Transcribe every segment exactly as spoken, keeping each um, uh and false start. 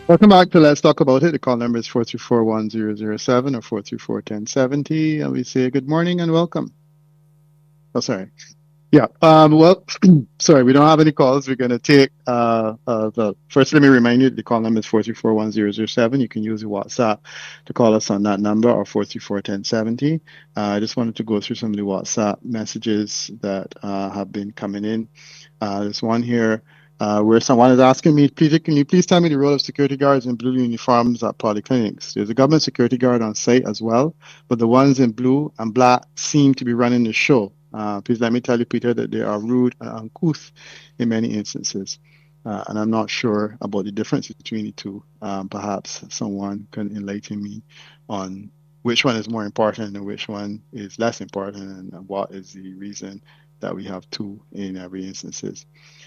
Welcome back to Let's Talk About It. The call number is four three four, one zero zero seven or four three four, one zero seven zero. And we say good morning and welcome. Oh, sorry. Yeah. Um, well, sorry, we don't have any calls. We're going to take, uh, uh, the first, let me remind you, the call number is four three four, one zero zero seven. You can use the WhatsApp to call us on that number or four three four, one zero seven zero. Uh, I just wanted to go through some of the WhatsApp messages that, uh, have been coming in. Uh, there's one here, uh, where someone is asking me, please, can you please tell me the role of security guards in blue uniforms at polyclinics? There's a government security guard on site as well, but the ones in blue and black seem to be running the show. Uh, please let me tell you, Peter, that they are rude and uncouth in many instances. Uh, and I'm not sure about the difference between the two. Um, perhaps someone can enlighten me on which one is more important and which one is less important, and what is the reason that we have two in every instances.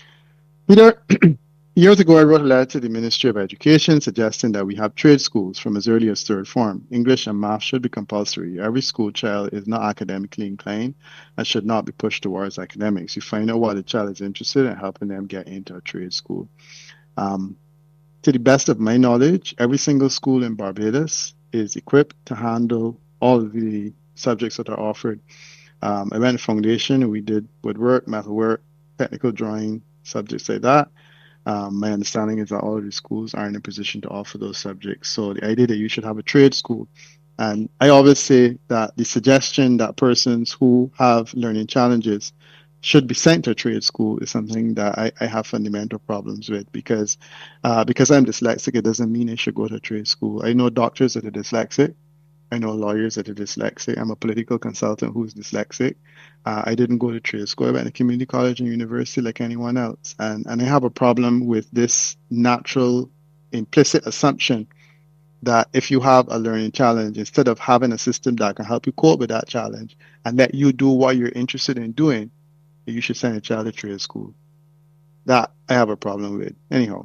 Peter, years ago, I wrote a letter to the Ministry of Education suggesting that we have trade schools from as early as third form. English and math should be compulsory. Every school child is not academically inclined and should not be pushed towards academics. You find out what the child is interested in, helping them get into a trade school. Um, to the best of my knowledge, every single school in Barbados is equipped to handle all of the subjects that are offered. Um, I went to foundation and we did woodwork, metalwork, technical drawing, subjects like that. Um, my understanding is that all of the schools are in a position to offer those subjects. So the idea that you should have a trade school, and I always say that the suggestion that persons who have learning challenges should be sent to a trade school is something that I, I have fundamental problems with, because uh, because I'm dyslexic, it doesn't mean I should go to a trade school. I know doctors that are dyslexic. I know lawyers that are dyslexic. I'm a political consultant who's dyslexic. Uh, I didn't go to trade school. I went to community college and university like anyone else. And, and I have a problem with this natural implicit assumption that if you have a learning challenge, instead of having a system that can help you cope with that challenge and let you do what you're interested in doing, you should send a child to trade school. That I have a problem with. Anyhow,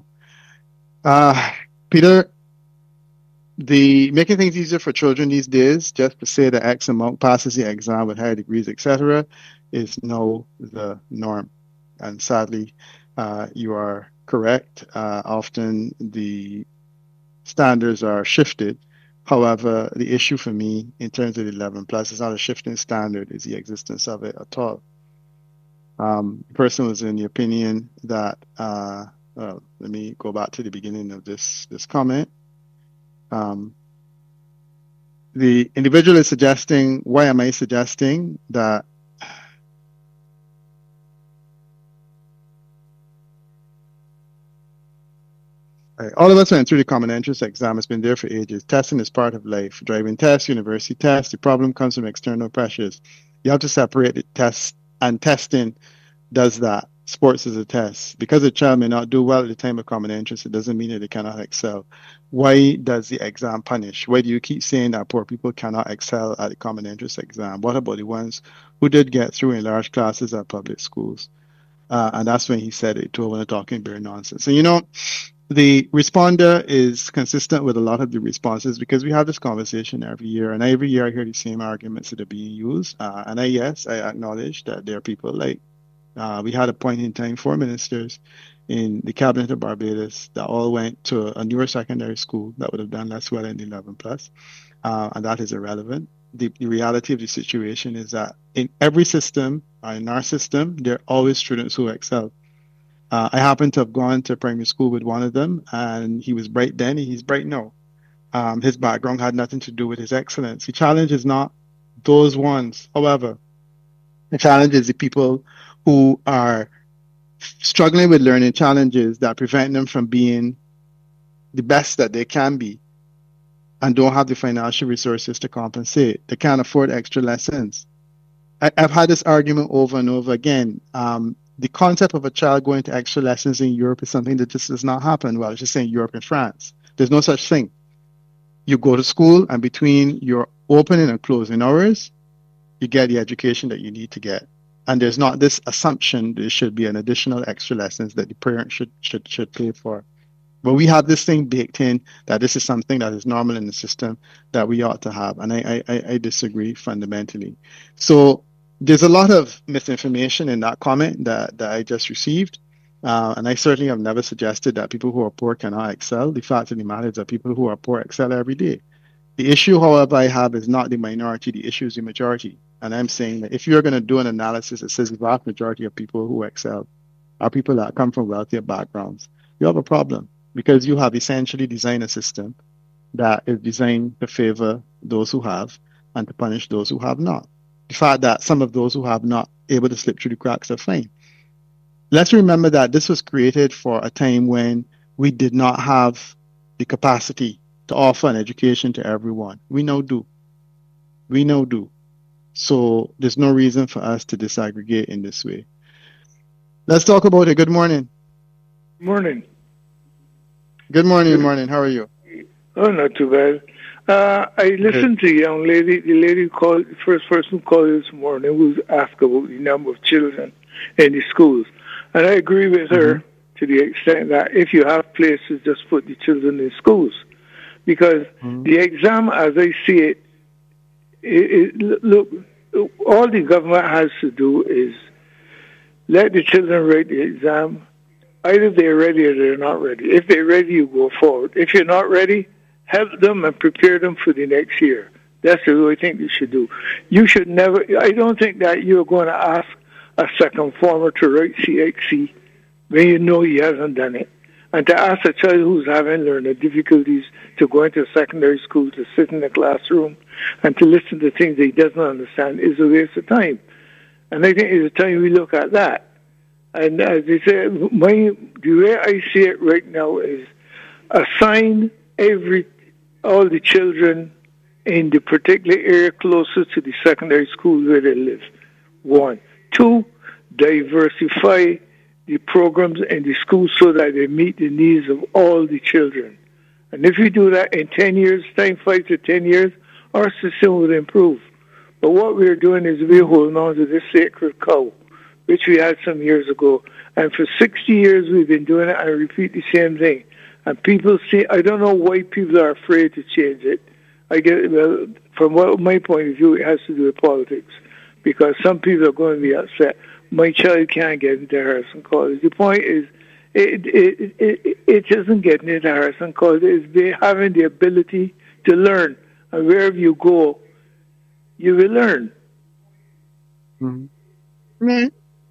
uh, Peter, the making things easier for children these days, just to say that X amount passes the exam with higher degrees, et cetera, is now the norm. And sadly, uh, you are correct. Uh, often the standards are shifted. However, the issue for me in terms of eleven plus is not a shifting standard, is the existence of it at all. Um, the person was in the opinion that, uh, uh, let me go back to the beginning of this, this comment. Um, the individual is suggesting, why am I suggesting that Right. All of us went through the common entrance exam. It's been there for ages. Testing is part of life. Driving tests, university tests. The problem comes from external pressures. You have to separate the test, and testing does that. Sports is a test. Because a child may not do well at the time of common entrance, it doesn't mean that they cannot excel. Why does the exam punish? Why do you keep saying that poor people cannot excel at the common entrance exam? What about the ones who did get through in large classes at public schools? Uh, and that's when he said it to when talking bare nonsense. So, you know, the responder is consistent with a lot of the responses, because we have this conversation every year, and every year I hear the same arguments that are being used. Uh, and I, yes, I acknowledge that there are people like, uh, we had a point in time, four ministers in the cabinet of Barbados that all went to a newer secondary school that would have done less well in the eleven plus. Uh, and that is irrelevant. The, the reality of the situation is that in every system, uh, in our system, there are always students who excel. Uh, I happen to have gone to primary school with one of them, and he was bright then, and he's bright now. Um, his background had nothing to do with his excellence. The challenge is not those ones. However, the challenge is the people who are struggling with learning challenges that prevent them from being the best that they can be, and don't have the financial resources to compensate. They can't afford extra lessons. I, I've had this argument over and over again. Um, the concept of a child going to extra lessons in Europe is something that just does not happen. Well, it's just saying Europe and France. There's no such thing. You go to school, and between your opening and closing hours, you get the education that you need to get. And there's not this assumption there should be an additional extra lessons that the parent should should should pay for. But we have this thing baked in that this is something that is normal in the system that we ought to have. And I, I, I disagree fundamentally. So there's a lot of misinformation in that comment that, that I just received. Uh, and I certainly have never suggested that people who are poor cannot excel. The fact of the matter is that people who are poor excel every day. The issue, however, I have is not the minority, the issue is the majority. And I'm saying that if you're going to do an analysis that says the vast majority of people who excel are people that come from wealthier backgrounds, you have a problem because you have essentially designed a system that is designed to favor those who have and to punish those who have not. The fact that some of those who have not able to slip through the cracks are fine. Let's remember that this was created for a time when we did not have the capacity to offer an education to everyone. We now do. We now do. So there's no reason for us to disaggregate in this way. Let's talk about it. Good morning. Morning. Good morning, Good morning. How are you? Oh, not too bad. Uh, I listened Good. to a young lady, the lady called, the first person called this morning, who asked about the number of children in the schools. And I agree with her mm-hmm. to the extent that if you have places, just put the children in schools. Because mm-hmm. the exam, as I see it, it, it, look, all the government has to do is let the children write the exam. Either they're ready or they're not ready. If they're ready, you go forward. If you're not ready, help them and prepare them for the next year. That's what I think you should do. You should never, I don't think that you're going to ask a second former to write C X C when you know he hasn't done it. And to ask a child who's having learning difficulties to go into secondary school, to sit in the classroom and to listen to things he doesn't understand is a waste of time. And I think it's time we look at that. And as I say, my, the way I see it right now is assign every all the children in the particular area closest to the secondary school where they live. One. Two, diversify the programs in the schools so that they meet the needs of all the children. And if we do that in ten years' time, five to ten years, our system will improve. But what we're doing is we're holding on to this sacred cow, which we had some years ago. And for sixty years we've been doing it and repeat the same thing. And people see, I don't know why people are afraid to change it. I get, well, from what, my point of view, it has to do with politics. Because some people are going to be upset. My child can't get into Harrison College. The point is, it it it, it isn't getting into Harrison College. It's having the ability to learn. And wherever you go, you will learn. Mm-hmm. Right.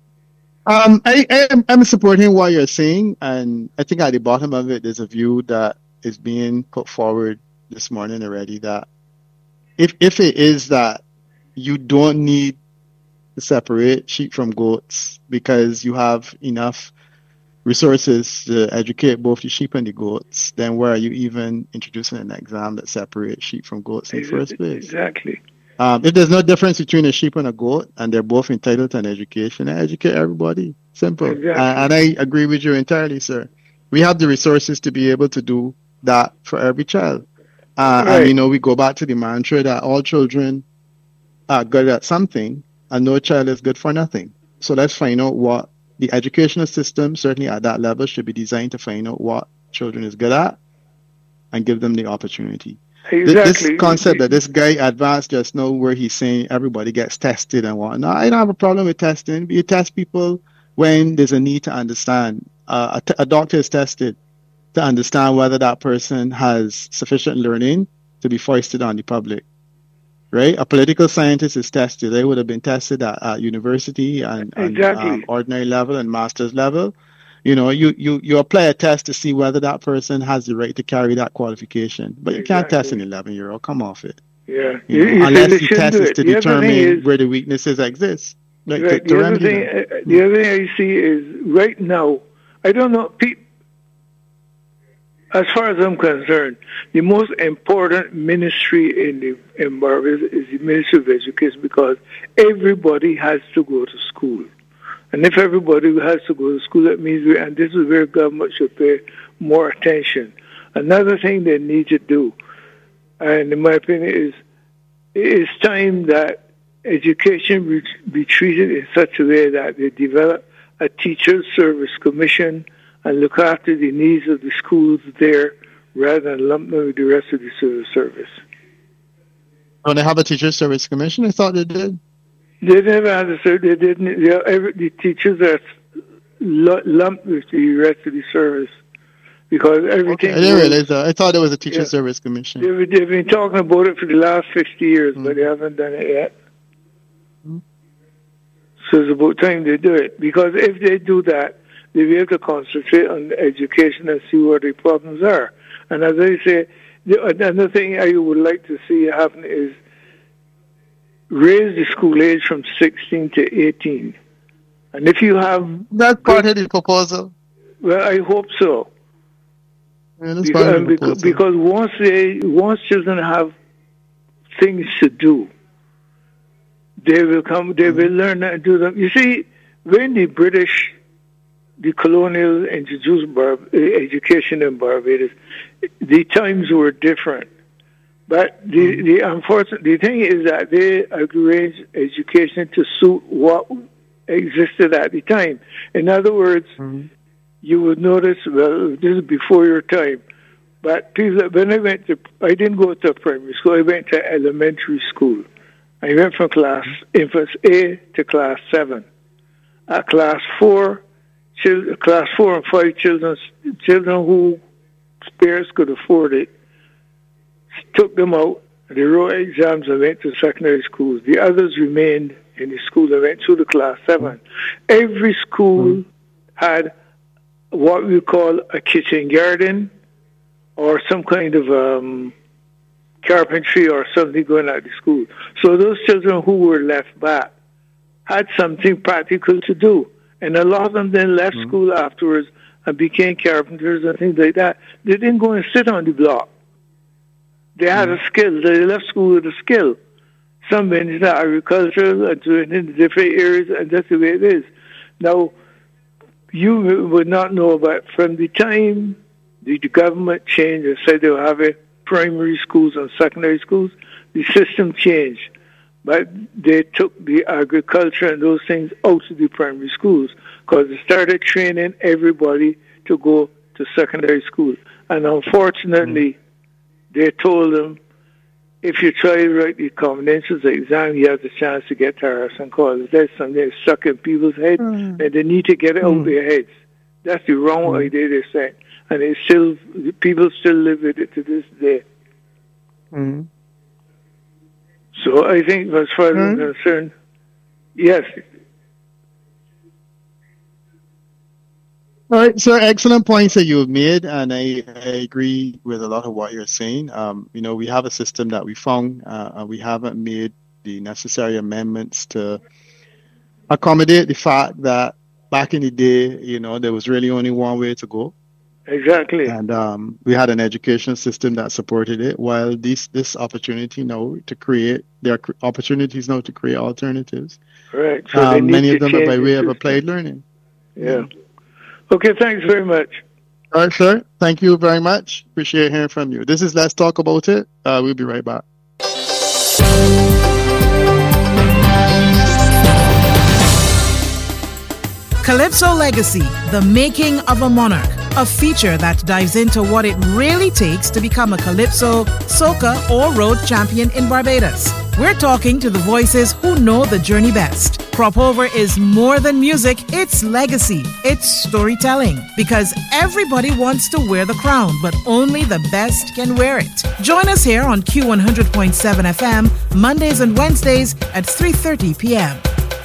Um, I, I am I'm supporting what you're saying, and I think at the bottom of it, there's a view that is being put forward this morning already that if if it is that you don't need to separate sheep from goats because you have enough resources to educate both the sheep and the goats, then why are you even introducing an exam that separates sheep from goats in the first place? Exactly. Um, if there's no difference between a sheep and a goat, and they're both entitled to an education, then educate everybody. Simple. Exactly. Uh, and I agree with you entirely, sir. We have the resources to be able to do that for every child. Uh, right. And, you know, we go back to the mantra that all children are good at something, and no child is good for nothing. So let's find out what the educational system, certainly at that level, should be designed to find out what children is good at and give them the opportunity. Exactly. This concept that this guy advanced just now, where he's saying everybody gets tested and whatnot, I don't have a problem with testing. You test people when there's a need to understand. Uh, a, t- a doctor is tested to understand whether that person has sufficient learning to be foisted on the public, right? A political scientist is tested. They would have been tested at, at university and, exactly. and um, ordinary level and master's level. You know, you, you, you apply a test to see whether that person has the right to carry that qualification. But you exactly. can't test an eleven-year-old. Come off it. Yeah. You know, you unless the test is to the determine is, where the weaknesses exist. Like right, to, to the, other thing, uh, the other thing I see is right now, I don't know, pe- as far as I'm concerned, the most important ministry in the in Barbados is the Ministry of Education because everybody has to go to school. And if everybody has to go to school, that means, we, and this is where government should pay more attention. Another thing they need to do, and in my opinion, is it's time that education be, be treated in such a way that they develop a teacher service commission and look after the needs of the schools there rather than lump them with the rest of the civil service. Oh, they have a teacher service commission? I thought they did. They never had a service. They didn't. They, every, the teachers are lumped with the rest of the service because everything. Okay, I didn't realize that. I thought it was a teacher yeah. service commission. They've, they've been talking about it for the last fifty years, mm-hmm. but they haven't done it yet. Mm-hmm. So it's about time they do it because if they do that, they'll be able to concentrate on education and see what the problems are. And as I say, the, another thing I would like to see happen is raise the school age from sixteen to eighteen. And if you have... That's part of the proposal. Well, I hope so. Yeah, that's because, part of the because, because once, they, once children have things to do, they will come, they will learn how to do them. You see, when the British, the colonials introduced Bar- education in Barbados, the times were different. But the, mm-hmm. the unfortunate the thing is that they arranged education to suit what existed at the time. In other words, mm-hmm. you would notice, well, this is before your time, but people, when I went to, I didn't go to primary school, I went to elementary school. I went from class infants A to class seven. At class four, children, class four and five children, children who parents could afford it, took them out, they wrote exams and went to secondary schools. The others remained in the school and went through the class seven. Every school had what we call a kitchen garden or some kind of um, carpentry or something going at the school. So those children who were left back had something practical to do. And a lot of them then left mm-hmm. school afterwards and became carpenters and things like that. They didn't go and sit on the block. They had mm-hmm. a skill. They left school with a skill. Some went into agriculture and to into different areas, and that's the way it is. Now, you would not know about from the time the, the government changed and said they were having primary schools and secondary schools, the system changed. But they took the agriculture and those things out of the primary schools because they started training everybody to go to secondary school. And unfortunately, mm-hmm. they told them, if you try to write the common entrance exam, you have the chance to get to Harrison College. That's something that's stuck in people's heads, mm-hmm. and they need to get it mm-hmm. out of their heads. That's the wrong mm-hmm. idea they say, and it's still people still live with it to this day. Mm-hmm. So I think, as far as mm-hmm. I'm concerned, yes. All right, sir. Excellent points that you've made, and I, I agree with a lot of what you're saying. Um, you know, we have a system that we found, uh, and we haven't made the necessary amendments to accommodate the fact that back in the day, you know, there was really only one way to go. Exactly. And um, we had an education system that supported it, while this this opportunity now to create, there are opportunities now to create alternatives. Right. So um, many of them are by way of applied learning. Yeah. Okay, thanks very much. All right, sir. Thank you very much. Appreciate hearing from you. This is Let's Talk About It. Uh, we'll be right back. Calypso Legacy, the making of a monarch. A feature that dives into what it really takes to become a Calypso, soca, or road champion in Barbados. We're talking to the voices who know the journey best. Crop Over is more than music, it's legacy, it's storytelling. Because everybody wants to wear the crown, but only the best can wear it. Join us here on Q one hundred point seven F M, Mondays and Wednesdays at three thirty p.m.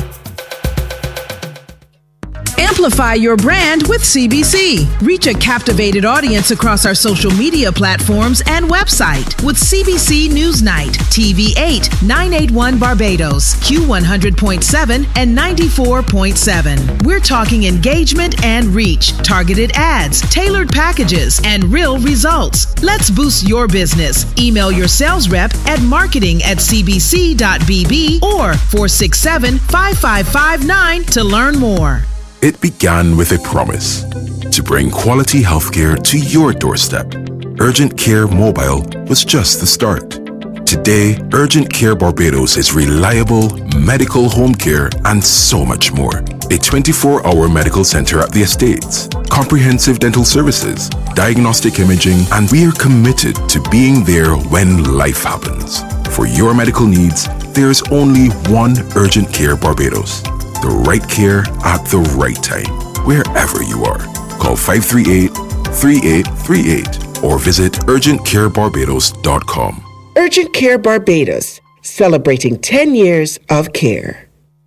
Amplify your brand with C B C. Reach a captivated audience across our social media platforms and website with C B C Newsnight, T V eight, nine eighty-one Barbados, Q one hundred point seven and ninety-four point seven. We're talking engagement and reach, targeted ads, tailored packages, and real results. Let's boost your business. Email your sales rep at marketing at c b c dot b b or four six seven, five five five nine to learn more. It began with a promise to bring quality healthcare to your doorstep. Urgent Care Mobile was just the start. Today, Urgent Care Barbados is reliable medical home care and so much more. A twenty-four hour medical center at the estates, comprehensive dental services, diagnostic imaging, and we are committed to being there when life happens. For your medical needs, there's only one Urgent Care Barbados. The right care at the right time. wherever you are. Call five three eight, three eight three eight or visit urgent care barbados dot com. Urgent Care Barbados, celebrating ten years of care.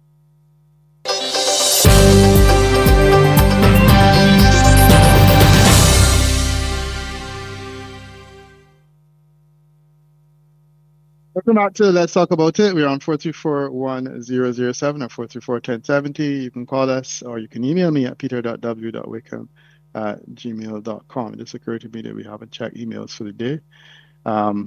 Welcome back to Let's Talk About It. We're on four two four, one zero zero seven or four two four, one zero seven zero. You can call us or you can email me at peter dot w dot wickham at gmail dot com. It is Security Media. We haven't checked emails for the day. Um,